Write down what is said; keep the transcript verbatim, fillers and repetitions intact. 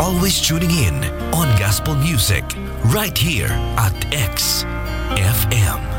always tuning in on Gospel Music right here at X F M.